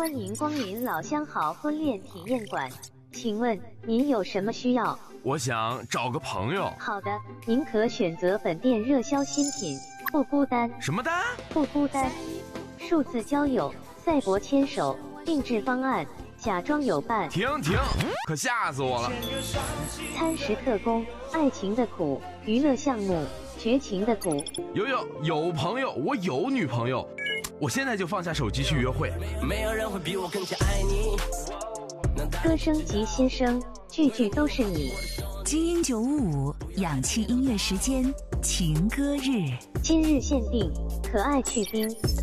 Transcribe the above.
欢迎光临老相好婚恋体验馆，请问您有什么需要？ 我想找个朋友。 好的，您可选择本店热销新品，不孤单。 什么单？ 不孤单。数字交友、赛博牵手、定制方案、假装有伴。 停，可吓死我了！ 餐食特工，爱情的苦，娱乐项目，绝情的苦。 有朋友，我有女朋友，我现在就放下手机去约会。 没有人会比我更加爱你。 歌声及新声，句句都是你。 精英955氧气音乐时间，情歌日， 今日限定，可爱去冰。